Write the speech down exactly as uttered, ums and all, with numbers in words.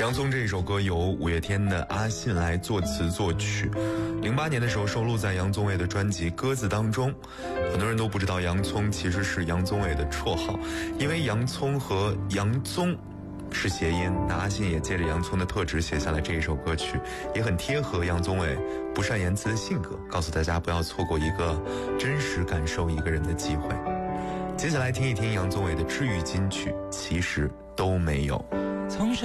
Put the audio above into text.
洋葱这一首歌由五月天的阿信来作词作曲，零八年的时候收录在杨宗纬的专辑《鸽子》当中。很多人都不知道洋葱其实是杨宗纬的绰号，因为洋葱和杨宗是谐音，那阿信也借着洋葱的特质写下了这一首歌曲，也很贴合杨宗纬不善言辞的性格，告诉大家不要错过一个真实感受一个人的机会。接下来听一听杨宗纬的治愈金曲，其实都没有。